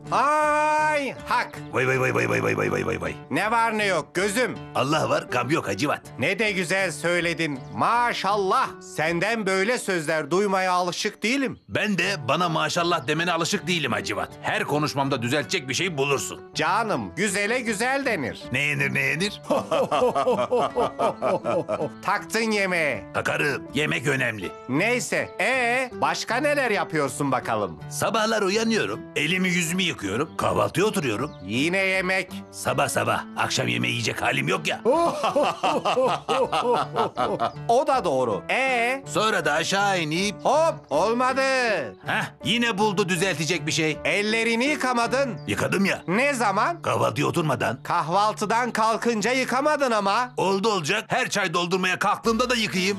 Ay hak. Vay vay vay vay vay vay vay vay vay vay. Ne var ne yok gözüm. Allah var, gam yok Hacivat. Ne de güzel söyledin. Maşallah. Senden böyle sözler duymaya alışık değilim. Ben de bana maşallah demene alışık değilim Hacivat. Her konuşmamda düzeltecek bir şey bulursun. Canım, güzele güzel denir. Ne yenir ne yenir? Taktın yemeğe. Takarım. Yemek önemli. Neyse, başka neler yapıyorsun bakalım? Sabahlar uyanıyorum, elimi yüzümü yıkıyorum, kahvaltıya oturuyorum. Yine yemek. Sabah sabah akşam yemeği yiyecek halim yok ya. O da doğru. Sonra da aşağı inip Hop, olmadı. yine buldu düzeltecek bir şey. Ellerini yıkamadın. Yıkadım ya. Ne zaman? Kahvaltıya oturmadan. Kahvaltıdan kalkınca yıkamadın ama. Oldu olacak. Her çay doldurmaya kalktığımda da yıkayayım.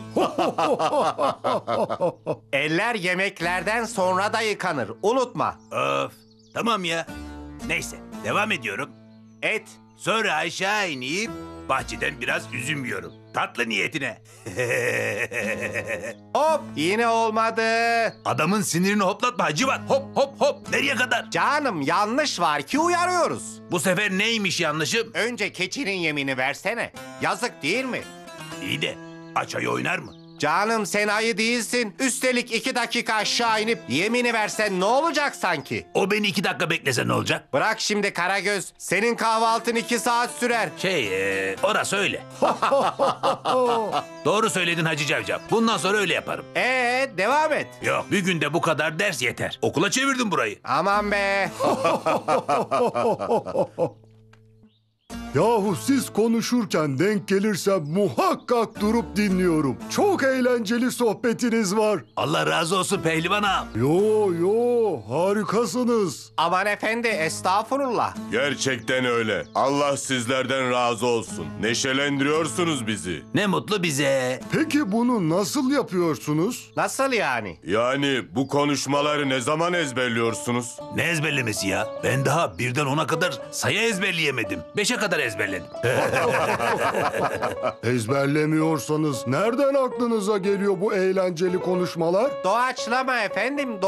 Eller yemeklerden sonra da yıkanır. Unutma. Of. Tamam ya. Neyse. Devam ediyorum. Et. Sonra aşağı inip bahçeden biraz üzüm yiyorum. Tatlı niyetine. Hop, yine olmadı. Adamın sinirini hoplatma Hacivat. Hop hop hop. Nereye kadar? Canım, yanlış var ki uyarıyoruz. Bu sefer neymiş yanlışım? Önce keçinin yemini versene. Yazık değil mi? İyi de aç ayı oynar mı? Canım, sen ayı değilsin. Üstelik 2 dakika aşağı inip yemini versen ne olacak sanki? O beni 2 dakika beklese ne olacak? Bırak şimdi Karagöz. Senin kahvaltın 2 saat sürer. Orası öyle. Doğru söyledin Hacı Cavcav. Bundan sonra öyle yaparım. Devam et. Yok, bir günde bu kadar ders yeter. Okula çevirdim burayı. Aman be. Yahu siz konuşurken denk gelirsem muhakkak durup dinliyorum. Çok eğlenceli sohbetiniz var. Allah razı olsun pehlivan ağam. Yo harikasınız. Aman efendi, estağfurullah. Gerçekten öyle. Allah sizlerden razı olsun. Neşelendiriyorsunuz bizi. Ne mutlu bize. Peki bunu nasıl yapıyorsunuz? Nasıl yani? Yani bu konuşmaları ne zaman ezberliyorsunuz? Ne ezberlemesi ya? Ben daha birden 10'a kadar sayı ezberleyemedim. 5'e kadar ezberledim. Ezberlemiyorsanız nereden aklınıza geliyor bu eğlenceli konuşmalar? Doğaçlama efendim,